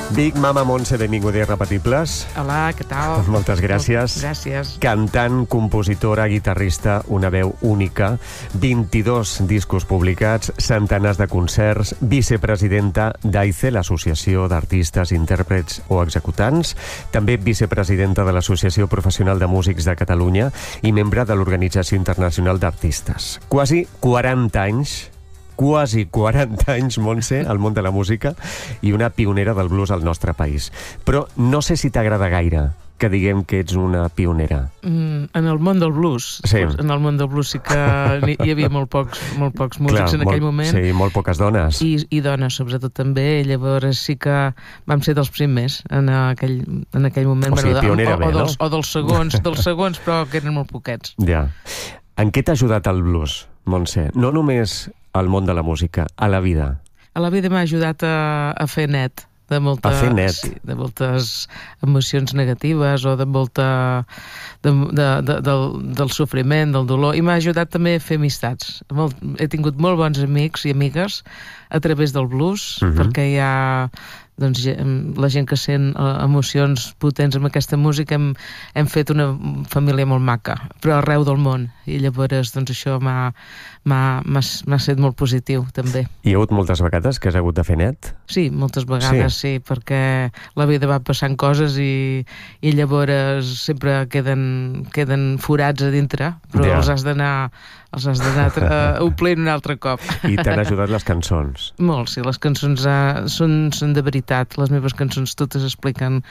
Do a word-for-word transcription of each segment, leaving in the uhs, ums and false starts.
Big Mama Montse, benvinguda a Irrepetibles. Hola, què tal? Moltes gràcies. Gràcies. Cantant, compositora, guitarrista, una veu única, vint-i-dos discos publicats, centenars de concerts, vicepresidenta d'A I C E, l'Associació d'Artistes, Intèrprets o Executants, també vicepresidenta de l'Associació Professional de Músics de Catalunya i membre de l'Organització Internacional d'Artistes. Quasi quaranta anys quasi quaranta anys, Montse, al món de la música i una pionera del blues al nostre país. Però no sé si t'agrada gaire que diguem que ets una pionera. Mm, en el món del blues, sí. En el món del blues sí que hi havia molt pocs, molt pocs músics. Clar, en aquell molt, moment. Sí, molt poques dones. I, i dones, sobretot, també. Llavors sí que vam ser dels primers en aquell, en aquell moment. O sigui, bueno, pionera o, bé, o dels, no? O dels segons, dels segons, però que eren molt poquets. Ja. En què t'ha ajudat el blues, Montse? No només al món de la música, a la vida. A la vida m'ha ajudat a, a fer net. De molta, a fer net. Sí, de moltes emocions negatives o de molta... De, de, de, del, del sofriment, del dolor. I m'ha ajudat també a fer amistats. Molt, he tingut molt bons amics i amigues a través del blues, uh-huh. perquè hi ha... doncs, la gent que sent emocions potents amb aquesta música hem, hem fet una família molt maca, però arreu del món, i llavors doncs, això m'ha m'ha estat molt positiu també. Hi ha hagut moltes vegades que has hagut de fer net? Sí, moltes vegades sí, sí perquè la vida va passant coses i, i llavors sempre queden, queden forats a dintre, però ja. els has d'anar els has d'anar uh, omplint un altre cop. I t'han ajudat les cançons? Molt, sí, les cançons uh, són, són de veritat. Les meves cançons totes expliquen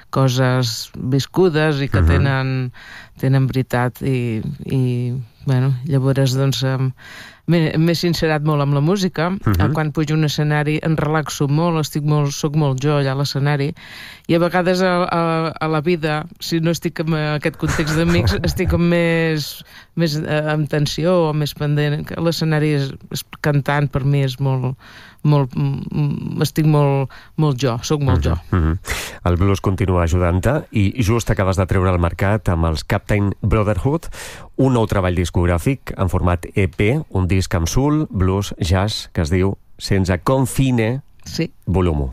coses viscudes i que uh-huh. tenen, tenen veritat i, i bueno, llavors doncs um, m'he sincerat molt amb la música. Uh-huh. Quan pujo a un escenari em relaxo molt, estic molt, soc molt jo allà a l'escenari, i a vegades a, a, a la vida, si no estic en aquest context d'amics, estic amb més, més eh, amb tensió o més pendent. L'escenari cantant per mi és molt, molt estic molt, molt jo, soc molt uh-huh. jo. Uh-huh. El blues continua ajudant-te i just acabes de treure al mercat amb els Captain Brotherhood un nou treball discogràfic en format E P, un disc amb soul, blues, jazz, que es diu Senza Confine, sí. volum u.